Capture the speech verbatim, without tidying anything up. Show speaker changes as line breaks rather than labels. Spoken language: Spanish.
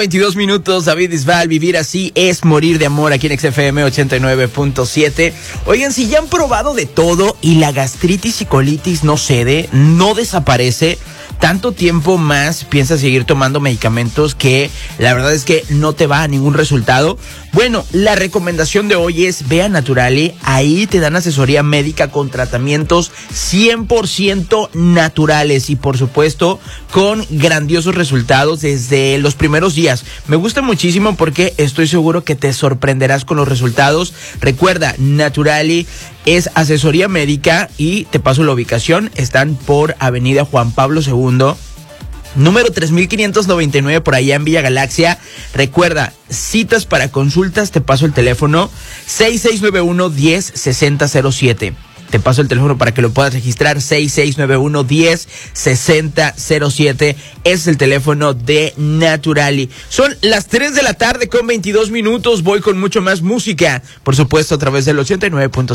veintidós minutos, David Bisbal, vivir así es morir de amor, aquí en X F M ochenta y nueve punto siete. Oigan, si ya han probado de todo y la gastritis y colitis no cede, no desaparece, tanto tiempo más piensas seguir tomando medicamentos que la verdad es que no te va a ningún resultado. Bueno, la recomendación de hoy es ve a Naturali, ahí te dan asesoría médica con tratamientos cien por ciento naturales y por supuesto con grandiosos resultados desde los primeros días. Me gusta muchísimo porque estoy seguro que te sorprenderás con los resultados. Recuerda, Naturali es asesoría médica y te paso la ubicación. Están por Avenida Juan Pablo segundo, número tres mil quinientos noventa y nueve, por allá en Villa Galaxia. Recuerda, citas para consultas, te paso el teléfono seis seis nueve uno, diez, sesenta cero siete. Te paso el teléfono para que lo puedas registrar, seis seis nueve uno, diez, sesenta cero siete. Es el teléfono de Naturali. Son las tres de la tarde con veintidós minutos. Voy con mucho más música, por supuesto, a través del ochenta y nueve punto siete.